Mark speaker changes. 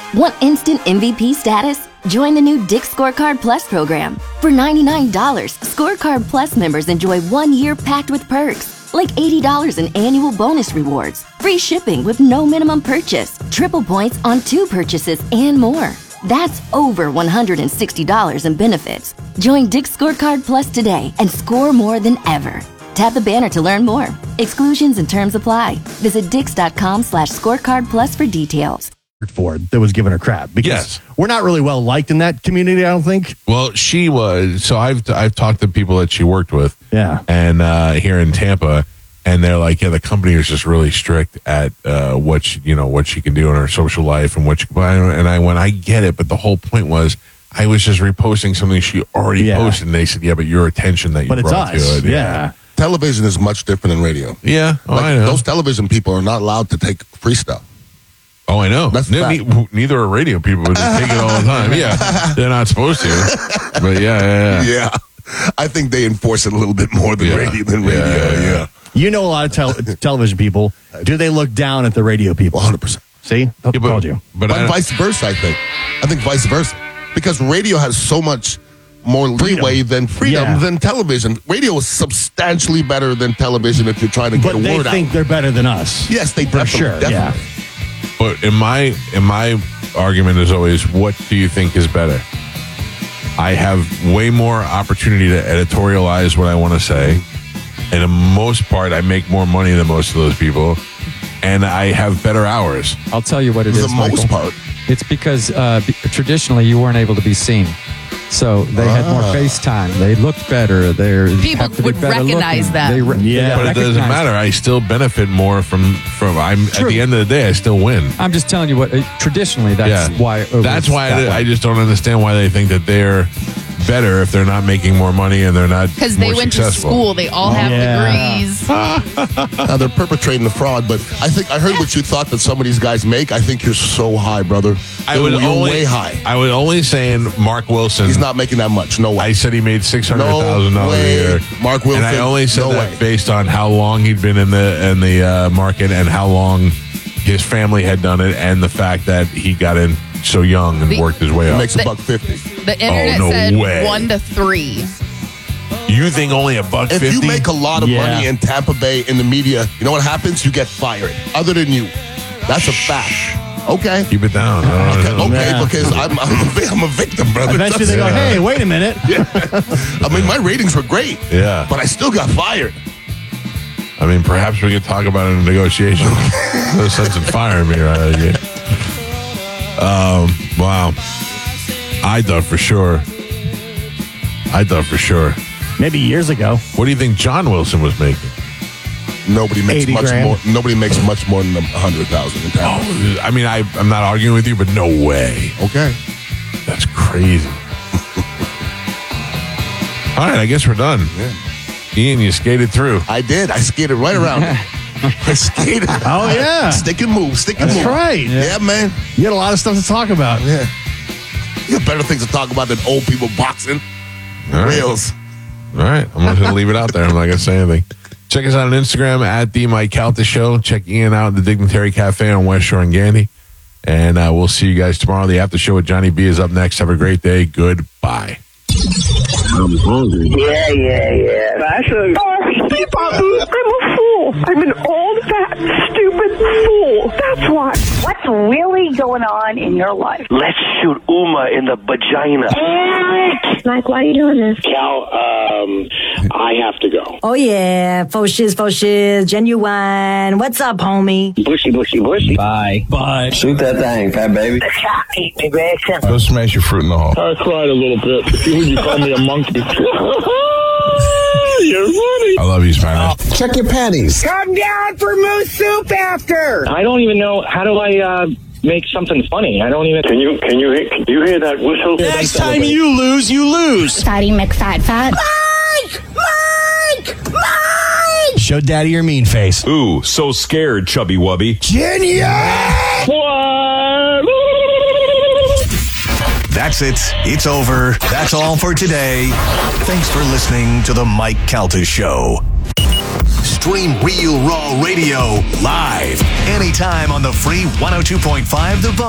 Speaker 1: Want instant MVP status? Join the new Dick's Scorecard Plus program. For $99, Scorecard Plus members enjoy 1 year packed with perks, like $80 in annual bonus rewards, free shipping with no minimum purchase, triple points on 2 purchases, and more. That's over $160 in benefits. Join Dick's Scorecard Plus today and score more than ever. Tap the banner to learn more. Exclusions and terms apply. Visit dix.com/scorecardplus for details.
Speaker 2: Ford that was giving her crap because we're not really well liked in that community, I don't think.
Speaker 3: Well, she was. So I've talked to people that she worked with, and here in Tampa, and they're like, the company is just really strict at what she can do in her social life and what she can buy. And I get it, but the whole point was I was just reposting something she already posted, and they said, yeah, but your attention that you brought to it,
Speaker 4: television is much different than radio.
Speaker 3: Yeah, I know.
Speaker 4: Those television people are not allowed to take free stuff.
Speaker 3: Oh, I know. Neither are radio people, but they take it all the time. Yeah, they're not supposed to. But yeah.
Speaker 4: I think they enforce it a little bit more than radio.
Speaker 2: You know a lot of television people. Do they look down at the radio people?
Speaker 4: 100%.
Speaker 2: See? I told you.
Speaker 4: But vice versa, I think. I think vice versa. Because radio has so much more leeway than freedom than television. Radio is substantially better than television if you're trying to get a word out. But they think
Speaker 2: they're better than us.
Speaker 4: Yes, they definitely.
Speaker 2: Yeah.
Speaker 3: But in my argument is always, what do you think is better? I have way more opportunity to editorialize what I want to say. And in most part, I make more money than most of those people. And I have better hours.
Speaker 5: I'll tell you what it is, Michael.
Speaker 4: The most part.
Speaker 5: It's because traditionally you weren't able to be seen. So they had more face time. They looked better.
Speaker 6: People would recognize that.
Speaker 3: But it doesn't matter. I still benefit more from. At the end of the day, I still win.
Speaker 5: I'm just telling you what. Traditionally, that's why.
Speaker 3: That's why I just don't understand why they think that they're better if they're not making more money and they're not
Speaker 6: because they went
Speaker 3: successful.
Speaker 6: To school. They all have degrees.
Speaker 4: Now they're perpetrating the fraud, but I heard what you thought that some of these guys make. I think you're so high, brother. You're way high.
Speaker 3: I was only saying Mark Wilson.
Speaker 4: He's not making that much. No way.
Speaker 3: I said he made $600,000 a year.
Speaker 4: Mark Wilson.
Speaker 3: And I only said that based on how long he'd been in the market and how long his family had done it, and the fact that he got in so young and worked his way up.
Speaker 4: He makes $150.
Speaker 6: The internet said 1 to 3.
Speaker 3: You think only $150?
Speaker 4: If you make a lot of money in Tampa Bay in the media, you know what happens? You get fired. Other than you. That's a fact. Okay.
Speaker 3: Keep it down.
Speaker 4: Okay, because I'm a victim, brother.
Speaker 2: Eventually they go, hey, wait a minute.
Speaker 4: I mean, my ratings were great.
Speaker 3: Yeah.
Speaker 4: But I still got fired.
Speaker 3: I mean, perhaps we could talk about it in negotiation. No sense in firing me right out of here. Wow. I thought for sure.
Speaker 2: Maybe years ago.
Speaker 3: What do you think John Wilson was making?
Speaker 4: Nobody makes much more. Nobody makes much more than $100,000 in Tampa.
Speaker 3: Oh, I mean, I'm not arguing with you, but no way.
Speaker 4: Okay.
Speaker 3: That's crazy. All right, I guess we're done.
Speaker 4: Yeah.
Speaker 3: Ian, you skated through.
Speaker 4: I did. I skated right around it. I skated.
Speaker 2: Oh, yeah.
Speaker 4: Stick and move.
Speaker 2: That's right.
Speaker 4: Yeah, man.
Speaker 2: You had a lot of stuff to talk about.
Speaker 4: Yeah. You got better things to talk about than old people boxing. Reels.
Speaker 3: All right. I'm just going to leave it out there. I'm not going to say anything. Check us out on Instagram at The Mike Calta Show. Check Ian out at the Dignitary Cafe on West Shore and Gandy. And we'll see you guys tomorrow. The after show with Johnny B is up next. Have a great day. Goodbye.
Speaker 7: I'm hungry. Yeah. I'm a fool. I'm an old, fat, stupid fool. That's why.
Speaker 8: What's really going on in your life?
Speaker 9: Let's shoot Uma in the vagina.
Speaker 7: Mike, why are you doing this?
Speaker 9: Cal, I have to go.
Speaker 10: Oh, yeah. Faux shiz. Genuine. What's up, homie?
Speaker 9: Bushy. Bye. Shoot that thing, fat baby.
Speaker 8: Eat me, Grayson.
Speaker 3: Go smash your fruit in the hole.
Speaker 9: I cried a little bit. You call me a monkey. You're funny.
Speaker 3: I love you, Spanish.
Speaker 11: Check your panties.
Speaker 7: Come down for moose soup after.
Speaker 9: I don't even know. How do I make something funny? I don't even. Can you hear that whistle?
Speaker 11: Next time you lose.
Speaker 8: Fatty McFat. Mike!
Speaker 2: Show daddy your mean face.
Speaker 12: Ooh, so scared, chubby wubby.
Speaker 7: Genius!
Speaker 13: That's it. It's over. That's all for today. Thanks for listening to The Mike Calta Show. Stream Real Raw Radio live anytime on the free 102.5 The Bone.